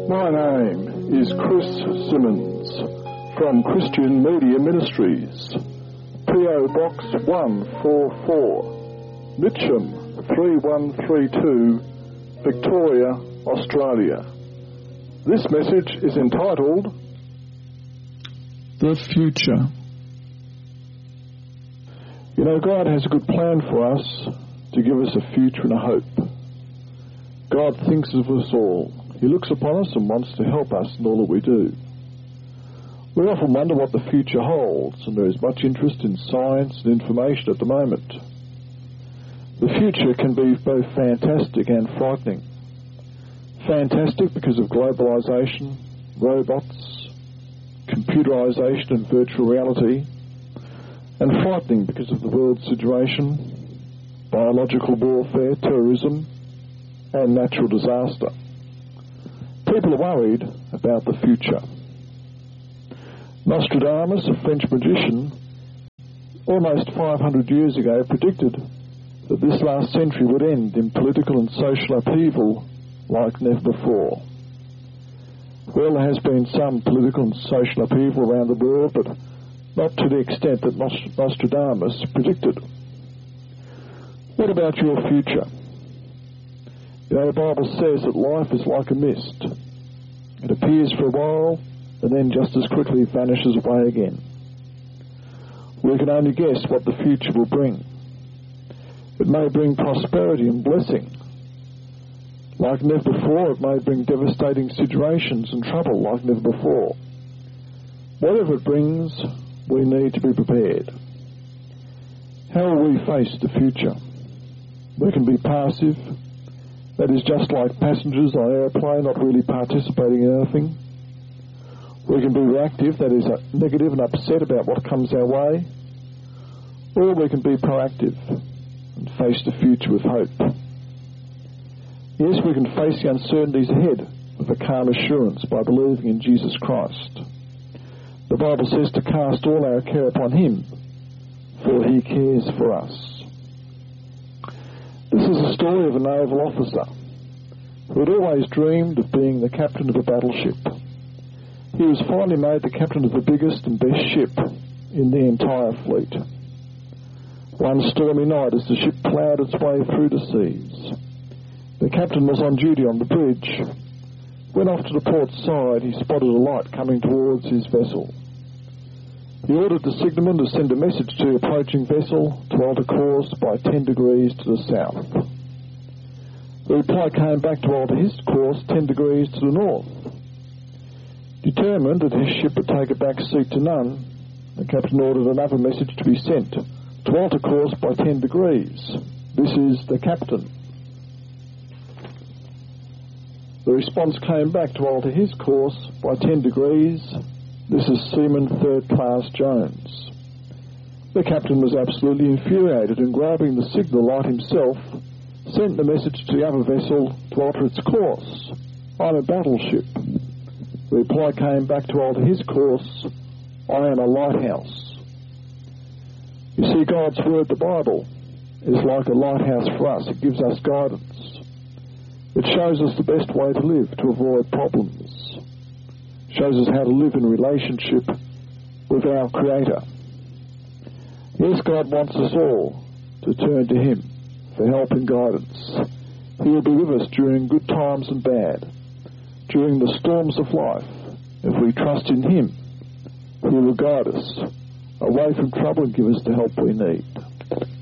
My name is Chris Simmons from Christian Media Ministries, P.O. Box 144, Mitcham 3132, Victoria, Australia. This message is entitled The Future. You know, God has a good plan for us to give us a future and a hope. God thinks of us all. He looks upon us and wants to help us in all that we do. We often wonder what the future holds, and there is much interest in science and information at the moment. The future can be both fantastic and frightening. Fantastic because of globalization, robots, computerization and virtual reality, and frightening because of the world situation, biological warfare, terrorism, and natural disaster. People are worried about the future. Nostradamus, a French magician, almost 500 years ago predicted that this last century would end in political and social upheaval like never before. Well, there has been some political and social upheaval around the world, but not to the extent that Nostradamus predicted. What about your future? You know, the Bible says that life is like a mist. It appears for a while and then just as quickly vanishes away again. We can only guess what the future will bring. It may bring prosperity and blessing. Like never before, it may bring devastating situations and trouble like never before. Whatever it brings, we need to be prepared. How will we face the future? We can be passive. That is just like passengers on an aeroplane not really participating in anything. We can be reactive, that is negative and upset about what comes our way. Or we can be proactive and face the future with hope. Yes, we can face the uncertainties ahead with a calm assurance by believing in Jesus Christ. The Bible says to cast all our care upon Him, for He cares for us. This is a story of a naval officer who had always dreamed of being the captain of a battleship. He was finally made the captain of the biggest and best ship in the entire fleet. One stormy night, as the ship ploughed its way through the seas, the captain was on duty on the bridge. When off to the port side, he spotted a light coming towards his vessel. He ordered the signalman to send a message to the approaching vessel to alter course by 10 degrees to the south. The reply came back to alter his course 10 degrees to the north. Determined that his ship would take a back seat to none, the captain ordered another message to be sent to alter course by 10 degrees. This is the captain. The response came back to alter his course by 10 degrees. This is Seaman Third Class Jones. The captain was absolutely infuriated and, grabbing the signal light himself, sent the message to the other vessel to alter its course. I'm a battleship. The reply came back to alter his course. I am a lighthouse. You see, God's Word, the Bible, is like a lighthouse for us. It gives us guidance. It shows us the best way to live, to avoid problems. Shows us how to live in relationship with our Creator. Yes, God wants us all to turn to Him for help and guidance. He will be with us during good times and bad, during the storms of life. If we trust in Him, He will guide us away from trouble and give us the help we need.